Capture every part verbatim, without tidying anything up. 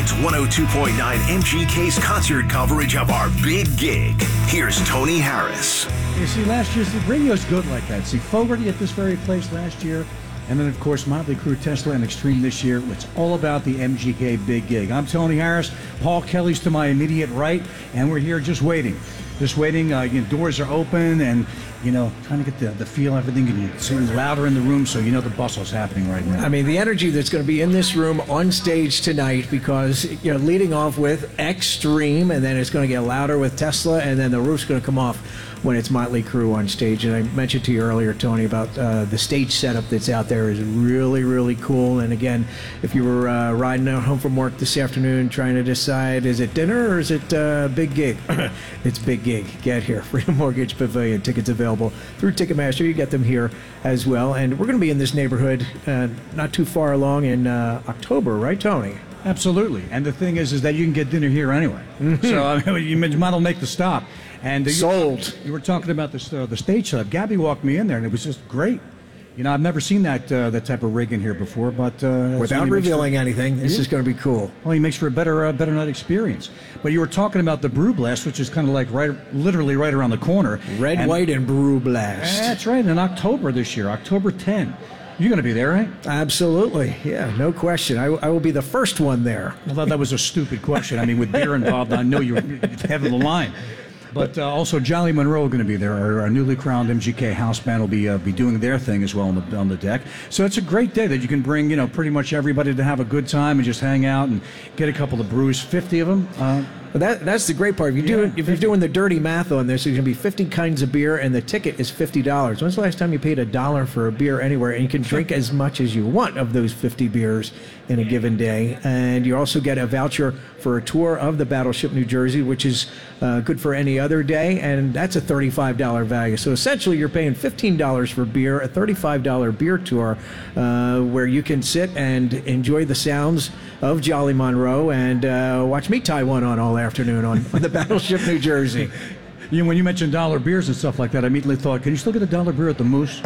It's one oh two point nine M G K's concert coverage of our big gig. Here's Tony Harris. You see, last year's the radio's good like that. See, Fogerty at this very place last year, and then, of course, Motley Crue, Tesla, and Extreme this year. It's all about the M G K Big Gig. I'm Tony Harris. Paul Kelly's to my immediate right, and we're here just waiting. Just waiting. Uh, you know, doors are open, and, you know, trying to get the, the feel of everything. And it's louder in the room, so you know the bustle's happening right now. I mean, the energy that's going to be in this room on stage tonight, because, you know, leading off with Extreme, and then it's going to get louder with Tesla, and then the roof's going to come off when it's Motley Crue on stage. And I mentioned to you earlier, Tony, about uh, the stage setup that's out there is really, really cool. And again, if you were uh, riding out home from work this afternoon trying to decide, is it dinner or is it uh, big gig? It's big gig. Get here. Freedom Mortgage Pavilion. Tickets available through Ticketmaster. You get them here as well. And we're going to be in this neighborhood uh, not too far along in uh, October, right, Tony? Absolutely. And the thing is, is that you can get dinner here anyway. Mm-hmm. So I mean, you might as well make the stop. And uh, Sold. You, you were talking about this, uh, the stage setup. Gabby walked me in there, and it was just great. You know, I've never seen that uh, that type of rig in here before, but uh, without revealing for, anything, this yeah. is going to be cool. Well, he makes for a better uh, better night experience. But you were talking about the Brew Blast, which is kind of like right, literally right around the corner. Red, and, white, and Brew Blast. That's right. In October this year, October tenth. You're going to be there, right? Absolutely. Yeah, no question. I, I will be the first one there. I thought that was a stupid question. I mean, with beer involved, I know you're head of the line. But uh, also, Jolly Monroe are going to be there. Our, our newly crowned M G K house band will be uh, be doing their thing as well on the on the deck. So it's a great day that you can bring, you know, pretty much everybody to have a good time and just hang out and get a couple of brews. fifty of them. Uh, But that that's the great part. If you're, yeah, doing, if you're doing the dirty math on this, there's going to be fifty kinds of beer, and the ticket is fifty dollars. When's the last time you paid a dollar for a beer anywhere? And you can drink as much as you want of those fifty beers in a given day. And you also get a voucher for a tour of the Battleship New Jersey, which is uh, good for any other day, and that's a thirty-five dollars value. So essentially, you're paying fifteen dollars for beer, a thirty-five dollars beer tour, uh, where you can sit and enjoy the sounds of Jolly Monroe and uh, watch me tie one on all afternoon on, on the Battleship New Jersey. You know, when you mentioned dollar beers and stuff like that, I immediately thought, can you still get a dollar beer at the Moose?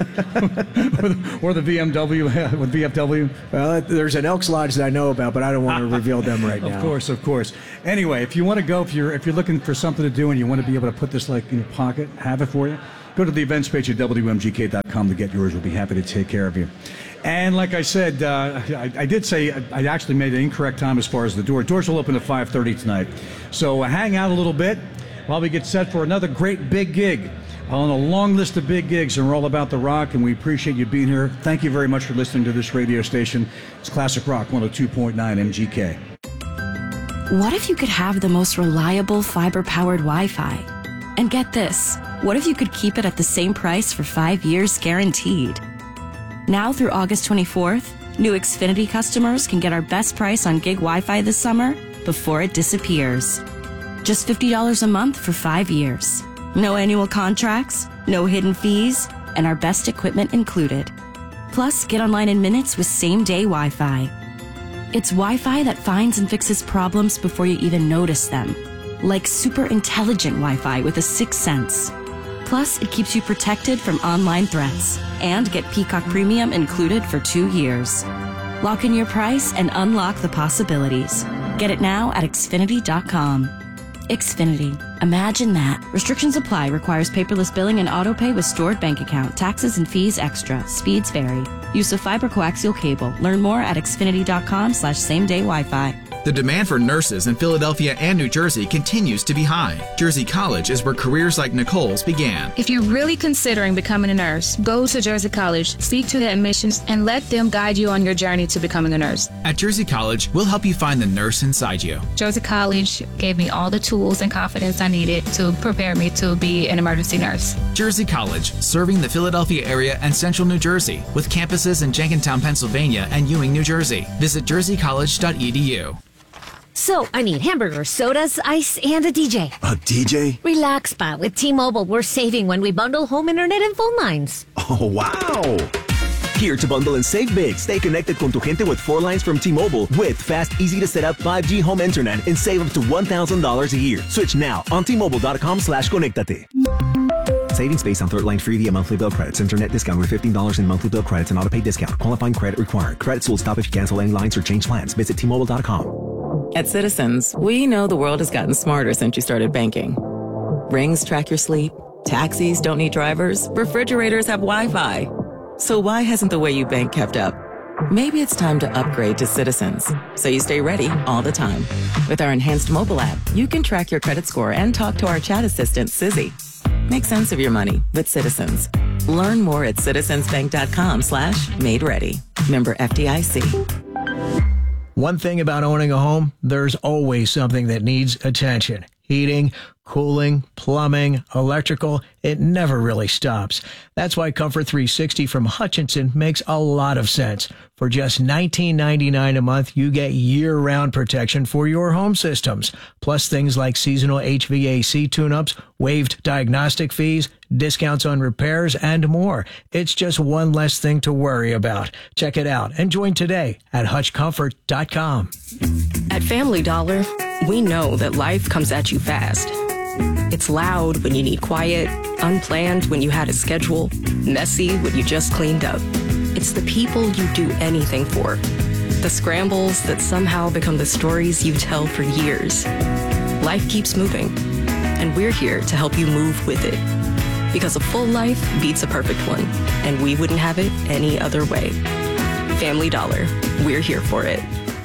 or, the, or the V M W with V F W? Well, there's an Elks Lodge that I know about, but I don't want to reveal them right now. Of course, of course. Anyway, if you want to go, if you're if you're looking for something to do and you want to be able to put this like in your pocket, have it for you, go to the events page at W M G K dot com to get yours. We'll be happy to take care of you. And like I said, uh, I, I did say I actually made an incorrect time as far as the door. Doors will open at five thirty tonight. So uh, hang out a little bit while we get set for another great big gig on a long list of big gigs, and we're all about the rock, and we appreciate you being here. Thank you very much for listening to this radio station. It's Classic Rock one oh two point nine M G K. What if you could have the most reliable fiber-powered Wi-Fi? And get this, what if you could keep it at the same price for five years guaranteed? Now through August twenty-fourth, new Xfinity customers can get our best price on gig Wi-Fi this summer before it disappears. Just fifty dollars a month for five years. No annual contracts, no hidden fees, and our best equipment included. Plus, get online in minutes with same-day Wi-Fi. It's Wi-Fi that finds and fixes problems before you even notice them. Like super intelligent Wi-Fi with a sixth sense. Plus, it keeps you protected from online threats. And get Peacock Premium included for two years. Lock in your price and unlock the possibilities. Get it now at Xfinity dot com. Xfinity. Imagine that. Restrictions apply. Requires paperless billing and autopay with stored bank account. Taxes and fees extra. Speeds vary. Use of fiber coaxial cable. Learn more at Xfinity dot com slash same day Wi-Fi. The demand for nurses in Philadelphia and New Jersey continues to be high. Jersey College is where careers like Nicole's began. If you're really considering becoming a nurse, go to Jersey College, speak to the admissions, and let them guide you on your journey to becoming a nurse. At Jersey College, we'll help you find the nurse inside you. Jersey College gave me all the tools and confidence I needed to prepare me to be an emergency nurse. Jersey College, serving the Philadelphia area and central New Jersey, with campuses in Jenkintown, Pennsylvania, and Ewing, New Jersey. Visit jersey college dot e d u. So, I need hamburgers, sodas, ice, and a D J. A D J? Relax, Spot. With T-Mobile, we're saving when we bundle home internet and phone lines. Oh, wow! Here to bundle and save big. Stay connected con tu gente with four lines from T-Mobile with fast, easy-to-set-up five G home internet and save up to one thousand dollars a year. Switch now on T Mobile dot com slash conectate. Savings based on third line free via monthly bill credits. Internet discount with fifteen dollars in monthly bill credits and auto pay discount. Qualifying credit required. Credits will stop if you cancel any lines or change plans. Visit T Mobile dot com. At Citizens, we know the world has gotten smarter since you started banking. Rings track your sleep, taxis don't need drivers, refrigerators have Wi-Fi. So why hasn't the way you bank kept up? Maybe it's time to upgrade to Citizens, so you stay ready all the time. With our enhanced mobile app, you can track your credit score and talk to our chat assistant, Sizzy. Make sense of your money with Citizens. Learn more at citizensbank.com slash made ready. Member F D I C. One thing about owning a home, there's always something that needs attention. Heating, cooling, plumbing, electrical, it never really stops. That's why Comfort three sixty from Hutchinson makes a lot of sense. For just nineteen ninety-nine a month, you get year-round protection for your home systems, plus things like seasonal H V A C tune-ups, waived diagnostic fees, discounts on repairs, and more. It's just one less thing to worry about. Check it out and join today at hutch comfort dot com. At Family Dollar, we know that life comes at you fast. It's loud when you need quiet, unplanned when you had a schedule, messy when you just cleaned up. It's the people you do anything for. The scrambles that somehow become the stories you tell for years. Life keeps moving, and we're here to help you move with it. Because a full life beats a perfect one, and we wouldn't have it any other way. Family Dollar, we're here for it.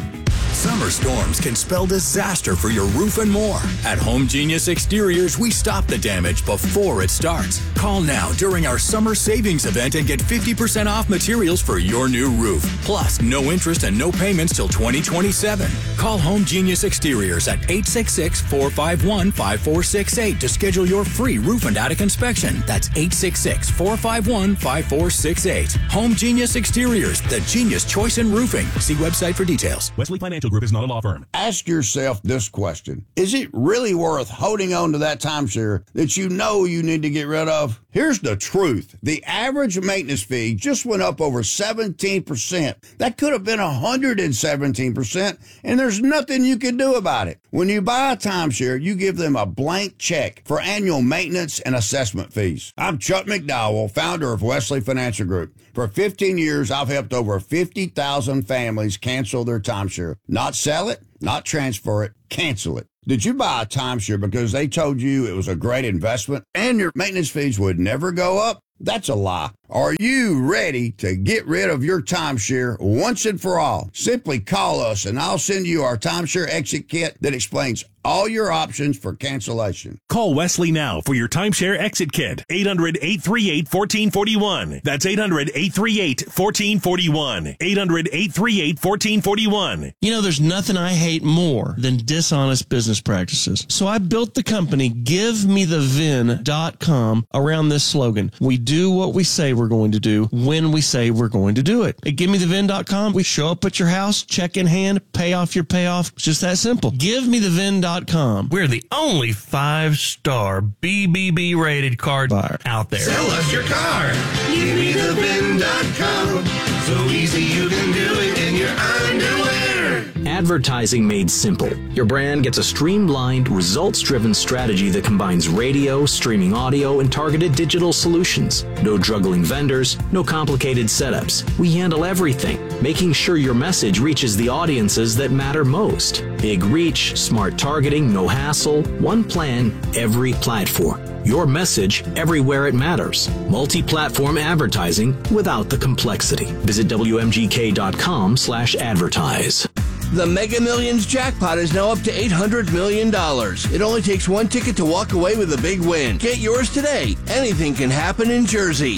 Summer storms can spell disaster for your roof and more. At Home Genius Exteriors, we stop the damage before it starts. Call now during our summer savings event and get fifty percent off materials for your new roof. Plus, no interest and no payments till twenty twenty-seven. Call Home Genius Exteriors at eight six six, four five one, five four six eight to schedule your free roof and attic inspection. That's eight six six, four five one, five four six eight. Home Genius Exteriors, the genius choice in roofing. See website for details. Wesley Financial Group is not a law firm. Ask yourself this question. Is it really worth holding on to that timeshare that you know you need to get rid of? Here's the truth. The average maintenance fee just went up over seventeen percent. That could have been one hundred seventeen percent, and there's nothing you can do about it. When you buy a timeshare, you give them a blank check for annual maintenance and assessment fees. I'm Chuck McDowell, founder of Wesley Financial Group. For fifteen years, I've helped over fifty thousand families cancel their timeshare. Not sell it, not transfer it, cancel it. Did you buy a timeshare because they told you it was a great investment and your maintenance fees would never go up? That's a lie. Are you ready to get rid of your timeshare once and for all? Simply call us and I'll send you our timeshare exit kit that explains all your options for cancellation. Call Wesley now for your timeshare exit kit. eight hundred, eight three eight, one four four one. That's eight hundred, eight three eight, one four four one. eight hundred, eight three eight, one four four one. You know, there's nothing I hate more than dishonest business practices. So I built the company give me the vin dot com around this slogan. We do what we say we're going to do when we say we're going to do it. At give me the vin dot com, we show up at your house, check in hand, pay off your payoff. It's just that simple. give me the vin dot com. We're the only five-star B B B rated car buyer out there. Sell us your car. give me the vin dot com. So easy you can do it in your underwear. Advertising made simple. Your brand gets a streamlined, results-driven strategy that combines radio, streaming audio, and targeted digital solutions. No juggling vendors, no complicated setups. We handle everything, making sure your message reaches the audiences that matter most. Big reach, smart targeting, no hassle, one plan, every platform. Your message everywhere it matters. Multi-platform advertising without the complexity. Visit W M G K dot com slash advertise. The Mega Millions jackpot is now up to eight hundred million dollars. It only takes one ticket to walk away with a big win. Get yours today. Anything can happen in Jersey.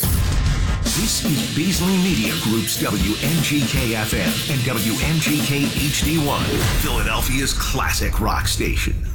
This is Beasley Media Group's W M G K F M and W M G K H D one, Philadelphia's classic rock station.